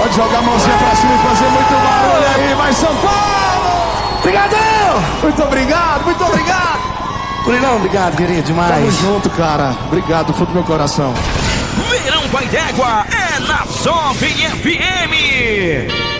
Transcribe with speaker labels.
Speaker 1: Pode jogar a mãozinha pra cima e fazer muito barulho aí. Vai, São Paulo!
Speaker 2: Obrigadão!
Speaker 1: Muito obrigado, muito obrigado!
Speaker 2: Curinão, obrigado, querido, demais.
Speaker 1: Tamo junto, cara. Obrigado do fundo do meu coração.
Speaker 3: Verão Pai d'Égua é na Jovem FM.